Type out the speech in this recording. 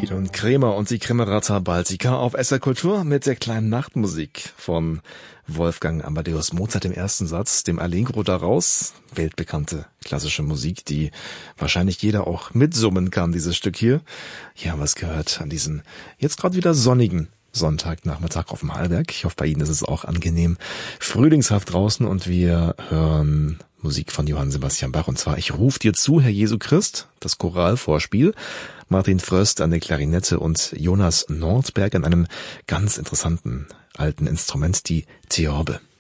Und Krämer und die Kremerata Baltica auf SR Kultur mit der kleinen Nachtmusik von Wolfgang Amadeus Mozart im ersten Satz, dem Allegro daraus. Weltbekannte klassische Musik, die wahrscheinlich jeder auch mitsummen kann, dieses Stück hier. Hier haben wir es gehört an diesem jetzt gerade wieder sonnigen Sonntagnachmittag auf dem Hallberg. Ich hoffe, bei Ihnen ist es auch angenehm frühlingshaft draußen und wir hören Musik von Johann Sebastian Bach und zwar Ich ruf dir zu, Herr Jesu Christ, das Choralvorspiel. Martin Fröst an der Klarinette und Jonas Nordberg an einem ganz interessanten alten Instrument, die Theorbe.